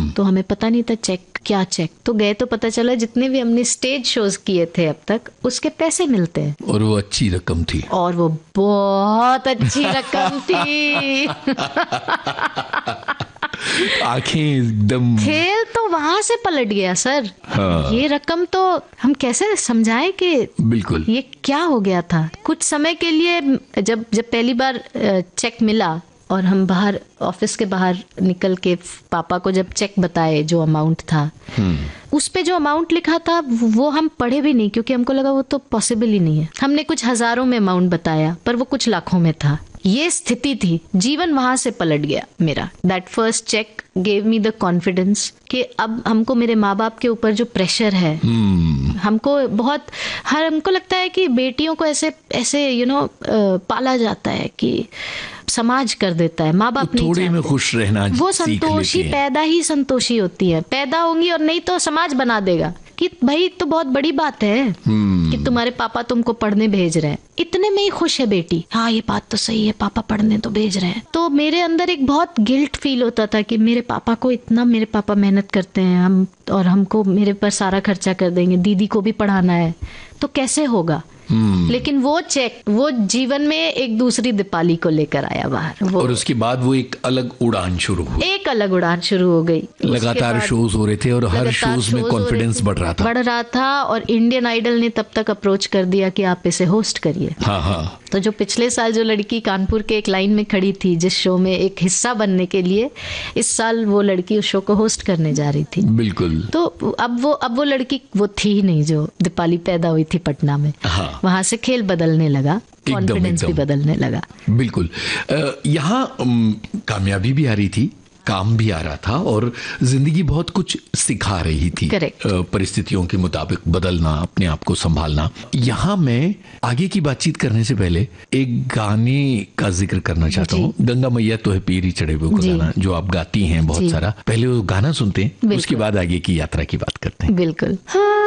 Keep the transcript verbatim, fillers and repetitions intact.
तो हमें पता नहीं था चेक क्या चेक। तो गए तो पता चला जितने भी हमने स्टेज शोज किए थे अब तक उसके पैसे मिलते हैं। और वो अच्छी रकम थी। और वो बहुत अच्छी रकम थी। आंखें एकदम, खेल तो वहां से पलट गया सर। हाँ। ये रकम तो हम कैसे समझाएं कि बिल्कुल ये क्या हो गया था। कुछ समय के लिए जब जब पहली बार चेक मिला और हम बाहर ऑफिस के बाहर निकल के पापा को जब चेक बताए जो अमाउंट था, उस पे जो अमाउंट लिखा था वो हम पढ़े भी नहीं, क्योंकि हमको लगा वो तो पॉसिबल ही नहीं है। हमने कुछ हजारों में अमाउंट बताया पर वो कुछ लाखों में था। ये स्थिति थी। जीवन वहां से पलट गया मेरा। That first check gave me the confidence कि अब हमको मेरे माँ बाप के ऊपर जो प्रेशर है, hmm. हमको बहुत हर हमको लगता है कि बेटियों को ऐसे ऐसे यू नो पाला जाता है कि समाज कर देता है, माँ बाप नहीं थोड़े में खुश रहना, वो संतोषी पैदा ही संतोषी होती है, पैदा होंगी और नहीं तो समाज बना देगा कि भाई तो बहुत बड़ी बात है hmm. कि तुम्हारे पापा तुमको पढ़ने भेज रहे हैं, इतने में ही खुश है बेटी। हाँ ये बात तो सही है, पापा पढ़ने तो भेज रहे हैं। तो मेरे अंदर एक बहुत गिल्ट फील होता था कि मेरे पापा को इतना, मेरे पापा मेहनत करते हैं हम और हमको मेरे पर सारा खर्चा कर देंगे, दीदी को भी पढ़ाना है तो कैसे होगा। Hmm. लेकिन वो चेक वो जीवन में एक दूसरी दीपाली को लेकर आया बाहर। और उसके बाद वो एक अलग उड़ान शुरू हुई। एक अलग उड़ान शुरू हो गई। लगातार शोज हो रहे थे और हर शोज में कॉन्फिडेंस बढ़ रहा था बढ़ रहा था और इंडियन आइडल ने तब तक अप्रोच कर दिया कि आप इसे होस्ट करिए। हाँ हाँ। तो जो पिछले साल जो लड़की कानपुर के एक लाइन में खड़ी थी जिस शो में एक हिस्सा बनने के लिए, इस साल वो लड़की उस शो को होस्ट करने जा रही थी। बिल्कुल। तो अब वो अब वो लड़की वो थी ही नहीं जो दीपाली पैदा हुई थी पटना में। हाँ। वहां से खेल बदलने लगा, कॉन्फिडेंस भी बदलने लगा। बिल्कुल। यहाँ कामयाबी भी आ रही थी, काम भी आ रहा था और जिंदगी बहुत कुछ सिखा रही थी। परिस्थितियों के मुताबिक बदलना, अपने आप को संभालना। यहाँ मैं आगे की बातचीत करने से पहले एक गाने का जिक्र करना चाहता हूँ। गंगा मैया तो है पीरी चढ़े हुए को गाना जो आप गाती हैं बहुत सारा। पहले वो गाना सुनते हैं, उसके बाद आगे की यात्रा की बात करते हैं। बिल्कुल। हाँ।